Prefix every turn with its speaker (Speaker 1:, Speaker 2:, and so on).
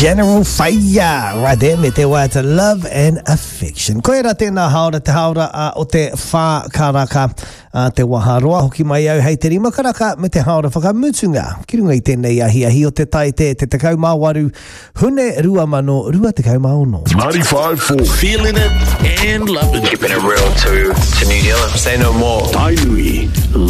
Speaker 1: General Fire right there me te wā te love and affection. Koe ra tēnā haora te haora o te whā karaka te waharoa hoki mai au hei te rima karaka me te haora whakamutunga. Ki runga I tēnei ahi o te taite te tekau mā waru hune rua mano rua tekau mā ono.
Speaker 2: 95.4 Feeling it and loving it.
Speaker 3: Keeping it real to New Zealand. Say no more.
Speaker 2: Tainui